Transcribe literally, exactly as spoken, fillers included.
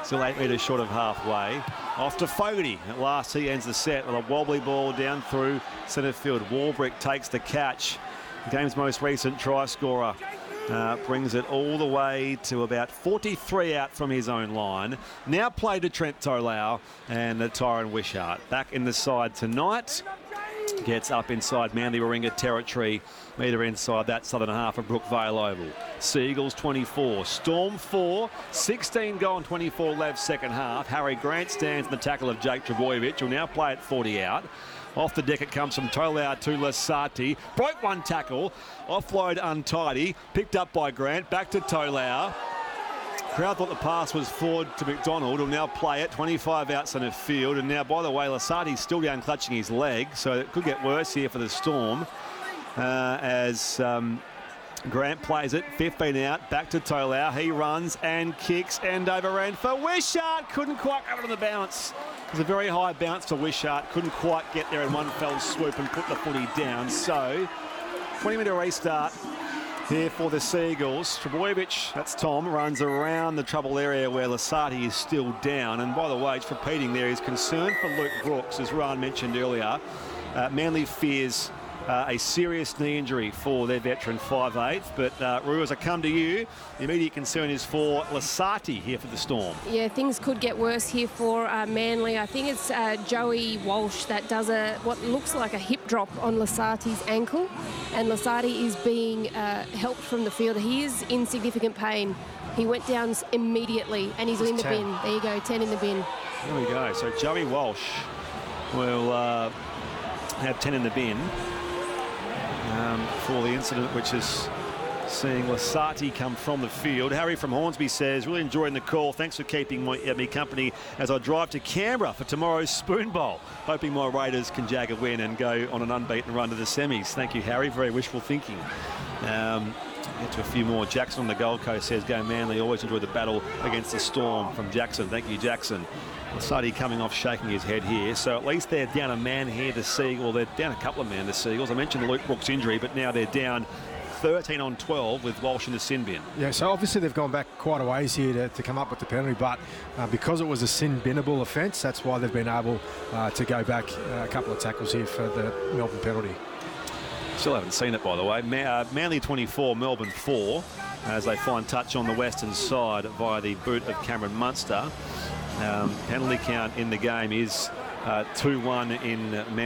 Still eight metres short of halfway. Off to Fogarty. At last he ends the set with a wobbly ball down through centre field. Warbrick takes the catch. The game's most recent try scorer. Uh, brings it all the way to about forty-three out from his own line. Now played to Trent Tolau and uh, Tyron Wishart. Back in the side tonight. Gets up inside Manly Warringah territory, metre inside that southern half of Brookvale Oval. Seagulls twenty-four, Storm four, sixteen goal and twenty-four left second half. Harry Grant stands in the tackle of Jake Trbojevic, who'll now play at forty out. Off the deck it comes from Tolau to Lasati. Broke one tackle, offload untidy, picked up by Grant, back to Tolau. Crowd thought the pass was forward to McDonald, who'll now play it, twenty-five out centre field. And now, by the way, Lasati's still down clutching his leg, so it could get worse here for the Storm. Uh, as um, Grant plays it, fifteen out, back to Tolau. He runs and kicks and overran for Wishart. Couldn't quite cover on the bounce. It was a very high bounce to Wishart. Couldn't quite get there in one fell swoop and put the footy down. So, twenty minute restart here for the Seagulls. Trbojevic, that's Tom, runs around the trouble area where Lasati is still down. And by the way, just repeating there, is concern for Luke Brooks, as Ryan mentioned earlier. Uh, Manly fears uh, a serious knee injury for their veteran five eight. But uh, Roo, as I come to you, the immediate concern is for Lasati here for the Storm. Yeah, things could get worse here for uh, Manly. I think it's uh, Joey Walsh that does a what looks like a hip drop on Lasati's ankle, and Lasati is being uh, helped from the field. He is in significant pain. He went down immediately, and he's It's in the ten. bin. There you go, ten in the bin. There we go. So Joey Walsh will uh, have ten in the bin um, for the incident, which is seeing Lasati come from the field. Harry from Hornsby says, really enjoying the call. Thanks for keeping my, uh, me company as I drive to Canberra for tomorrow's Spoon Bowl. Hoping my Raiders can jag a win and go on an unbeaten run to the semis. Thank you, Harry. Very wishful thinking. Um, get to a few more. Jackson on the Gold Coast says, go Manly. Always enjoy the battle against the Storm from Jackson. Thank you, Jackson. Lasati coming off, shaking his head here. So at least they're down a man here to Seagulls. Well, they're down a couple of men to Seagulls. I mentioned the Luke Brooks injury, but now they're down thirteen on twelve with Walsh in the sin bin. Yeah, so obviously they've gone back quite a ways here to, to come up with the penalty, but uh, because it was a sin binnable offence, that's why they've been able uh, to go back uh, a couple of tackles here for the Melbourne penalty. Still haven't seen it, by the way. Ma uh, Manly twenty-four, Melbourne four, as they find touch on the western side via the boot of Cameron Munster. Um, penalty count in the game is two one uh, in Manly.